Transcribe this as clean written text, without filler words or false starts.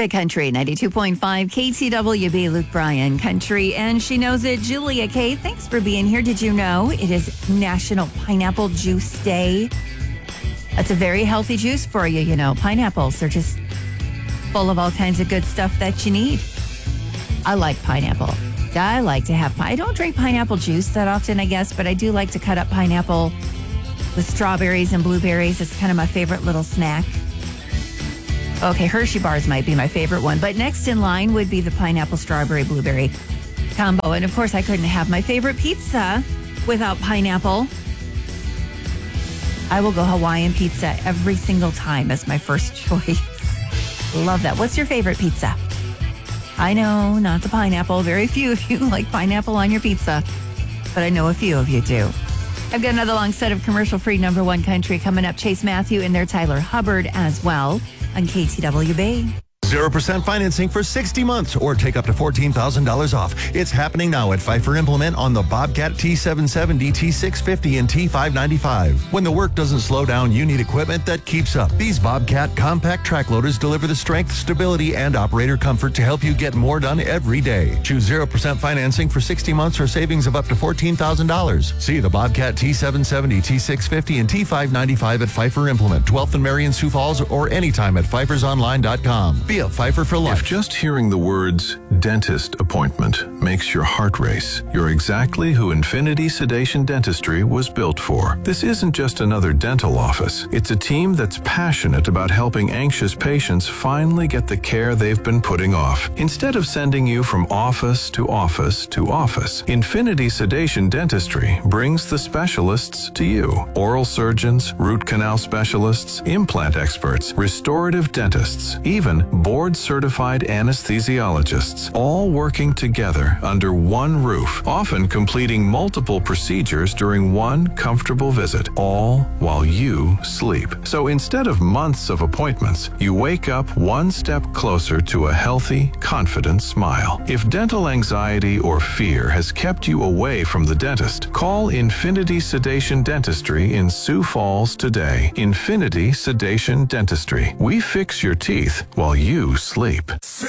Big Country, 92.5 KTWB, Luke Bryan Country, and she knows it. Julia K, thanks for being here. Did you know it is National Pineapple Juice Day? That's a very healthy juice for you, you know. Pineapples are just full of all kinds of good stuff that you need. I like pineapple. I like to have I don't drink pineapple juice that often, I guess, but I do like to cut up pineapple with strawberries and blueberries. It's kind of my favorite little snack. Okay, Hershey bars might be my favorite one, but next in line would be the pineapple, strawberry, blueberry combo. And of course, I couldn't have my favorite pizza without pineapple. I will go Hawaiian pizza every single time as my first choice. Love that. What's your favorite pizza? I know, not the pineapple. Very few of you like pineapple on your pizza, but I know a few of you do. I've got another long set of commercial-free number one country coming up. Chase Matthew and their Tyler Hubbard as well on KTWB. 0% financing for 60 months or take up to $14,000 off. It's happening now at Pfeiffer Implement on the Bobcat T770, T650, and T595. When the work doesn't slow down, you need equipment that keeps up. These Bobcat compact track loaders deliver the strength, stability, and operator comfort to help you get more done every day. Choose 0% financing for 60 months or savings of up to $14,000. See the Bobcat T770, T650, and T595 at Pfeiffer Implement, 12th and Marion, Sioux Falls, or anytime at pfeiffersonline.com. Be a Pfeiffer for life. If just hearing the words dentist appointment makes your heart race, you're exactly who Infinity Sedation Dentistry was built for. This isn't just another dental office. It's a team that's passionate about helping anxious patients finally get the care they've been putting off. Instead of sending you from office to office to office, Infinity Sedation Dentistry brings the specialists to you. Oral surgeons, root canal specialists, implant experts, restorative dentists, even board-certified anesthesiologists, all working together under one roof, often completing multiple procedures during one comfortable visit, all while you sleep. So instead of months of appointments, you wake up one step closer to a healthy, confident smile. If dental anxiety or fear has kept you away from the dentist, call Infinity Sedation Dentistry in Sioux Falls today. Infinity Sedation Dentistry. We fix your teeth while you sleep.